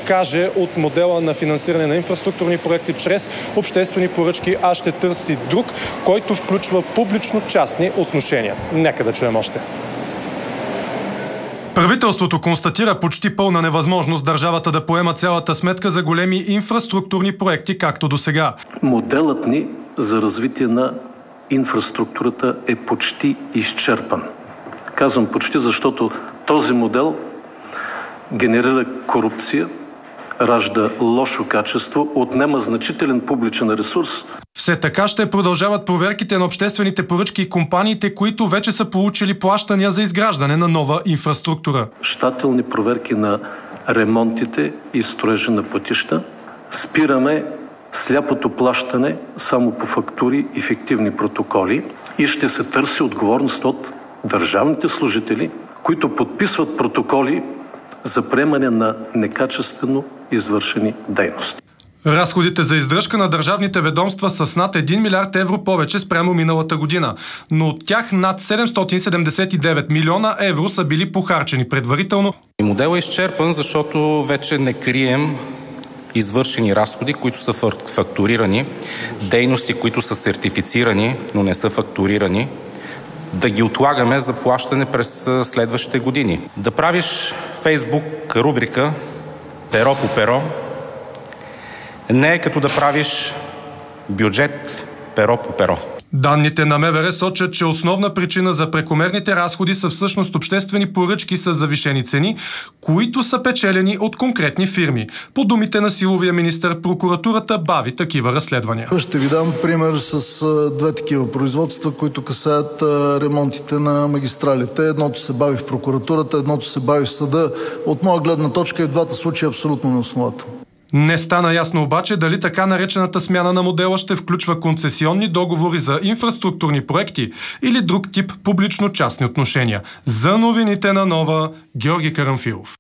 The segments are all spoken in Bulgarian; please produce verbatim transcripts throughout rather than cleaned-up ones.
откаже от модела на финансиране на инфраструктурни проекти чрез обществени поръчки, а ще търси друг, който включва публично-частни отношения. Нека да чуем още. Правителството констатира почти пълна невъзможност държавата да поема цялата сметка за големи инфраструктурни проекти, както до сега. Моделът ни за развитие на инфраструктурата е почти изчерпан. Казвам почти, защото този модел генерира корупция, ражда лошо качество, отнема значителен публичен ресурс. Все така ще продължават проверките на обществените поръчки и компаниите, които вече са получили плащания за изграждане на нова инфраструктура. Щателни проверки на ремонтите и строежа на пътища. Спираме сляпото плащане само по фактури и фиктивни протоколи и ще се търси отговорност от държавните служители, които подписват протоколи за приемане на некачествено извършени дейности. Разходите за издръжка на държавните ведомства са с над един милиард евро повече спрямо миналата година, но от тях над седемстотин седемдесет и девет милиона евро са били похарчени предварително. Моделът е изчерпан, защото вече не крием извършени разходи, които са фактурирани, дейности, които са сертифицирани, но не са фактурирани, да ги отлагаме за плащане през следващите години. Да правиш Фейсбук рубрика перо по перо не е като да правиш бюджет перо по перо. Данните на МВР сочат, че основна причина за прекомерните разходи са всъщност обществени поръчки с завишени цени, които са печелени от конкретни фирми. По думите на силовия министър, прокуратурата бави такива разследвания. Ще ви дам пример с а, две такива производства, които касаят а, ремонтите на магистралите. Едното се бави в прокуратурата, едното се бави в съда. От моя гледна точка и в двата случая абсолютно неоснователно. Не стана ясно обаче дали така наречената смяна на модела ще включва концесионни договори за инфраструктурни проекти или друг тип публично-частни отношения. За новините на Нова, Георги Карамфилов.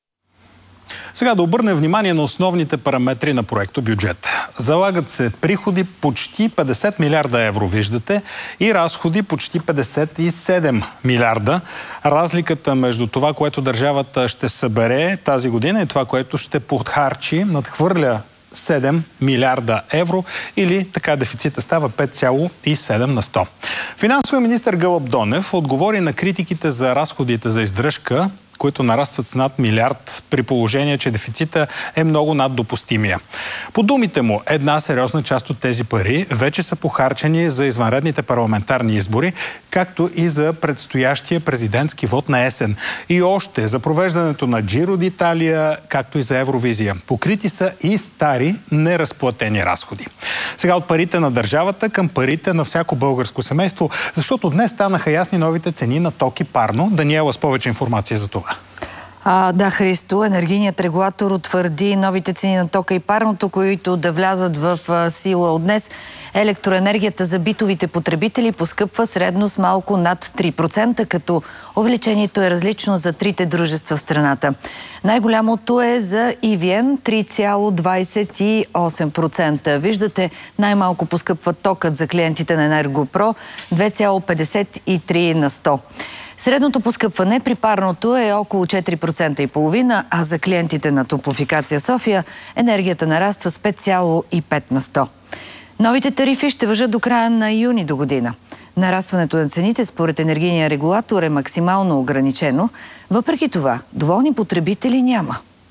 Сега да обърнем внимание на основните параметри на проекто бюджет. Залагат се приходи почти петдесет милиарда евро, виждате, и разходи почти петдесет и седем милиарда. Разликата между това, което държавата ще събере тази година и това, което ще подхарчи, надхвърля седем милиарда евро, или така дефицита става пет цяло и седем на сто. Финансовият министър Гълъб Донев отговори на критиките за разходите за издръжка, които нарастват с над милиард, при положение, че дефицита е много над допустимия. По думите му, една сериозна част от тези пари вече са похарчени за извънредните парламентарни избори, както и за предстоящия президентски вод на есен. И още за провеждането на Джиро д'Италия, както и за Евровизия. Покрити са и стари неразплатени разходи. Сега от парите на държавата към парите на всяко българско семейство, защото днес станаха ясни новите цени на ток и парно. Даниела с повече информация за това. А, да, Христо, енергийният регулатор утвърди новите цени на тока и парното, които да влязат в а, сила от днес. Електроенергията за битовите потребители поскъпва средно с малко над три процента, като увеличението е различно за трите дружества в страната. Най-голямото е за и ви ен – три цяло двадесет и осем процента. Виждате, най-малко поскъпва токът за клиентите на Енергопро – две цяло петдесет и три на сто. Средното поскъпване при парното е около четири процента и половина, а за клиентите на Топлофикация София енергията нараства с пет цяло и пет на сто. Новите тарифи ще важат до края на юни до година. Нарастването на цените според енергийния регулатор е максимално ограничено. Въпреки това, доволни потребители няма.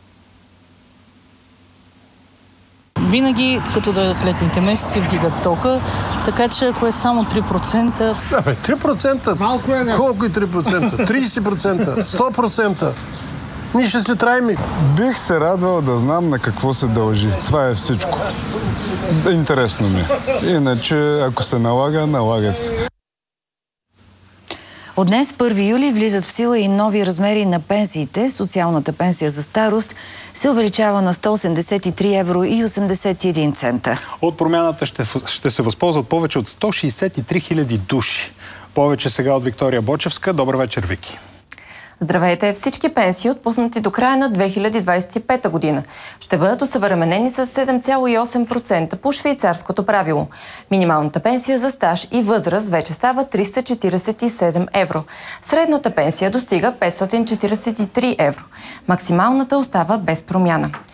Винаги, като дойдат летните месеци, вдигат тока, така че ако е само три процента... Да, бе, три процента? Малко е, не. Колко е три процента? тридесет процента? сто процента? Ние ще се траим. Бих се радвал да знам на какво се дължи. Това е всичко. Интересно ми. Иначе, ако се налага, налага се. От днес, първи юли, влизат в сила и нови размери на пенсиите. Социалната пенсия за старост се увеличава на сто осемдесет и три евро и осемдесет и един цента. От промяната ще, ще се възползват повече от сто шейсет и три хиляди души. Повече сега от Виктория Бочевска. Добър вечер, Вики. Здравейте! Всички пенсии, отпуснати до края на две хиляди двадесет и пета година, ще бъдат осъвременени с седем цяло и осем процента по швейцарското правило. Минималната пенсия за стаж и възраст вече става триста четиридесет и седем евро. Средната пенсия достига петстотин четиридесет и три евро. Максималната остава без промяна.